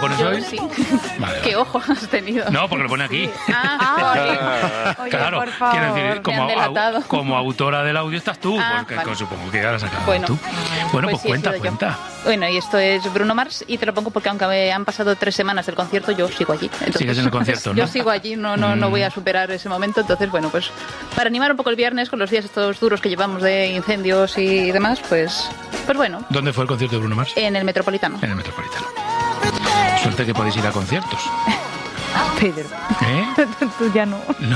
pones Yo hoy? sí. Vale, ¿Qué ojo has tenido? No, porque lo pone aquí. Oye, Claro, por favor, quiero decir, me han delatado. como autora del audio estás tú, porque vale. supongo que ya la has sacado Bueno. tú. Bueno, pues sí, cuenta, he sido yo. cuenta. Bueno, y esto es Bruno Mars, y te lo pongo porque aunque me han pasado 3 semanas del concierto, yo sigo allí. Entonces, Sigues en el concierto, ¿no? Yo sigo allí, no voy a superar ese momento. Entonces, bueno, pues para animar un poco el viernes con los días estos duros que llevamos de incendios y demás, pues bueno. ¿Dónde fue el concierto de Bruno Mars? En el Metropolitano. En el Metropolitano. Suerte que podéis ir a conciertos. Pedro, ¿Eh? tú ya no. No.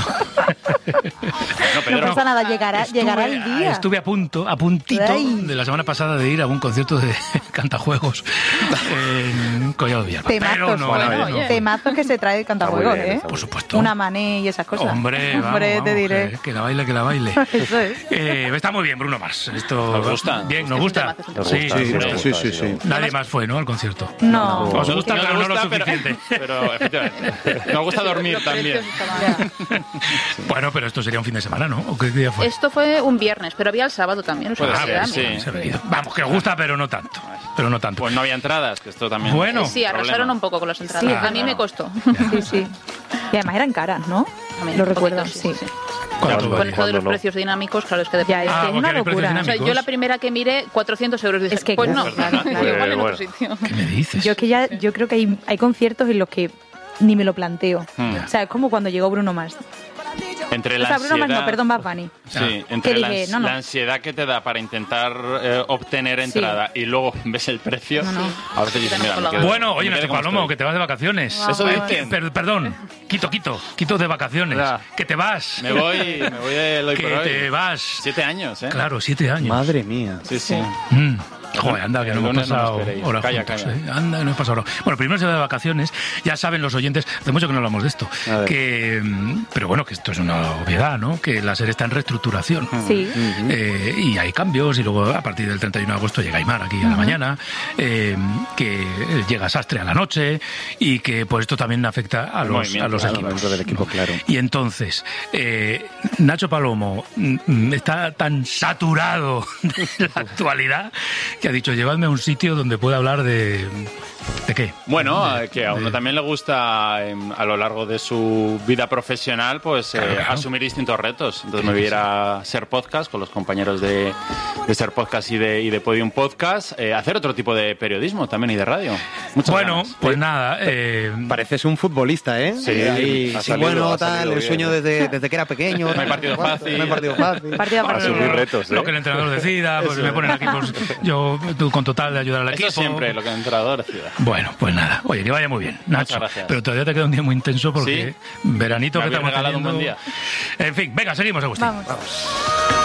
No pasa nada, llegará el día. Estuve a puntito Ay. de la semana pasada de ir a un concierto de cantajuegos en Collado Villalba. Temazos, Pero no, bueno, no. oye. Temazos que se trae el cantajuegos, Está muy bien, ¿eh? está Por supuesto. Una mané y esas cosas. Hombre, vamos, Hombre, vamos, te diré. que la baile, que la baile. Eso es. Está muy bien Bruno Mars. Esto ¿Nos gusta? Bien, ¿nos gusta? Es un temazo, Sí, Sí, sí, sí. Nadie más fue, ¿no? Al concierto. No. Os gusta, Nos pero no lo gusta, suficiente. Pero efectivamente. Nos gusta dormir Los también. precios estaban- Bueno, pero esto sería un fin de semana, ¿no? ¿O qué día fue? Esto fue un viernes, pero había el sábado también. o sea, Puede que ser, era, sí. mira. Se ha venido. Vamos, que os gusta, pero no tanto. Pero no tanto. Pues no había entradas, que esto también... Bueno. Sí, arrasaron problema. un poco con las entradas. Sí, a mí claro. me costó. Sí, sí. Y además eran caras, ¿no? A mí, Lo un recuerdo, poquito, sí. ¿Cuánto Con Con vale? esto de los no? precios dinámicos, claro, es que Ya, depende. es que es porque una hay precios locura. O sea, dinámicos. yo la primera que miré, 400 euros. Dije, Es que pues claro, no, claro, claro. igual en Bueno. otro sitio. ¿Qué me dices? Yo es que yo creo que hay conciertos en los que ni me lo planteo. O sea, es como cuando llegó Bruno Mars. Entre O la sea, Bruno Mars, ansiedad... no, perdón, Bad Bunny. Sí, entre Que la, dije, no, no. la ansiedad que te da para intentar obtener Sí. entrada y luego ves el precio, No, no. a veces dices, mira, me quedo- Bueno, oye, me Nacho quedo como Palomo, estoy. que te vas de vacaciones. Eso dicen. Perdón, quito de vacaciones. Ya. Que te vas. Me voy de hoy por Que hoy. te vas. 7 años, ¿eh? Claro, 7 años. Madre mía. Sí, sí. Mm. Joder, anda, que El no hemos lunes no me pasado esperéis. horas Calla, juntos, calla. ¿eh? Anda, que no hemos pasado horas. Bueno, primero se va de vacaciones. Ya saben los oyentes, hace mucho que no hablamos de esto. A ver. Pero bueno, que esto es una obviedad, ¿no? Que la serie está en reestructuración. Sí. Y hay cambios, y luego a partir del 31 de agosto llega Aymar aquí a la mañana, que llega Sastre a la noche, y que pues esto también afecta a los movimiento, claro, equipos. dentro del equipo, claro. Y entonces, Nacho Palomo está tan saturado de la actualidad que ha dicho, llevadme a un sitio donde pueda hablar de... ¿De qué? Bueno, que a uno también le gusta a lo largo de su vida profesional pues Claro. asumir distintos retos. Entonces me voy a ir a Ser Podcast con los compañeros de Ser Podcast y de Podium Podcast, hacer otro tipo de periodismo también y de radio. Muchas Bueno, ganas. pues nada, Pareces un futbolista, ¿eh? Sí, Ahí, ha sí, salido- bueno, ha salido tal, el bien. sueño desde que era pequeño. No hay partido fácil. No hay partido fácil. Partido a Para partido. asumir retos, ¿eh? lo que el entrenador decida, pues me ponen aquí, pues yo con total de ayudar al Eso equipo. siempre, lo que el entrenador decida. Bueno, pues nada. Oye, que vaya muy bien, Nacho. gracias. Pero todavía te queda un día muy intenso porque Sí. veranito Me que habéis estamos regalado un teniendo. buen día. En fin, venga, seguimos, Agustín. Vamos.